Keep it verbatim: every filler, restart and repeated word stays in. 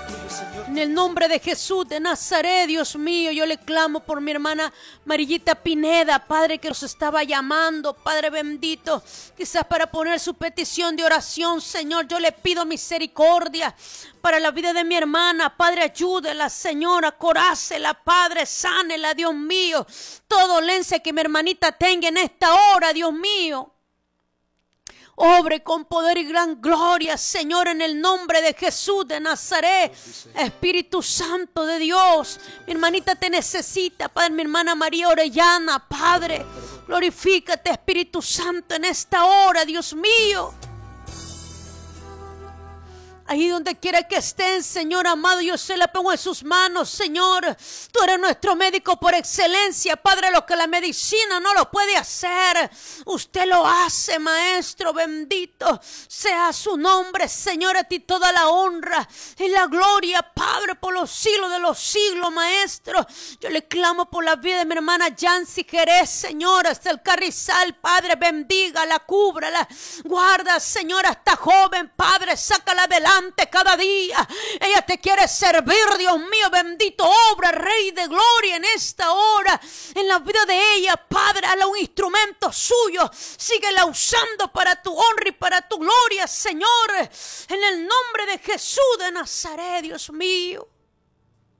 En el nombre de Jesús de Nazaret, Dios mío, yo le clamo por mi hermana Marillita Pineda, Padre, que nos estaba llamando, Padre bendito, quizás para poner su petición de oración, Señor. Yo le pido misericordia para la vida de mi hermana, Padre, ayúdela, Señor, acorácela, Padre, sánela, Dios mío, todo dolencia que mi hermanita tenga en esta hora, Dios mío. Obre con poder y gran gloria, Señor, en el nombre de Jesús de Nazaret. Espíritu Santo de Dios, mi hermanita te necesita, Padre. Mi hermana María Orellana, Padre, glorifícate, Espíritu Santo, en esta hora, Dios mío. Ahí donde quiera que estén, Señor amado, yo se la pongo en sus manos, Señor. Tú eres nuestro médico por excelencia, Padre. Lo que la medicina no lo puede hacer, usted lo hace, Maestro bendito. Sea su nombre, Señor, a ti toda la honra y la gloria, Padre, por los siglos de los siglos, Maestro. Yo le clamo por la vida de mi hermana Yancy Jerez, Señor, hasta el Carrizal, Padre, bendígala, cúbrala, guarda, Señor, a esta joven, Padre, sácala adelante cada día. Ella te quiere servir, Dios mío bendito. Obra, Rey de gloria, en esta hora, en la vida de ella, Padre. Hazla un instrumento suyo, síguela usando para tu honra y para tu gloria, Señor, en el nombre de Jesús de Nazaret, Dios mío.